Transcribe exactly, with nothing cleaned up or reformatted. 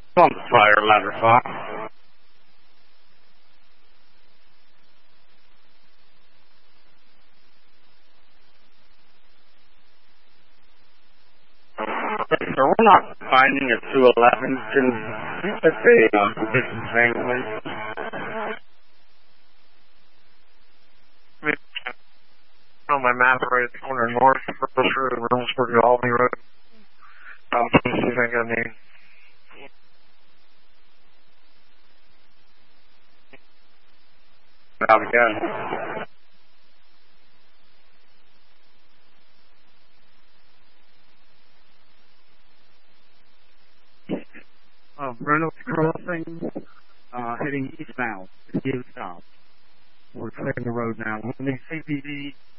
On the fire ladder, Fox. So we're not finding a two eleven. Can let's see, uh, position thing, please. On my map, right at the corner north, First Road, Williamsburg, Albany Road. Um, see if I got any. Out again. Uh, Reynolds Crossing, uh, heading eastbound. Give stop. We're clearing the road now. When the C P D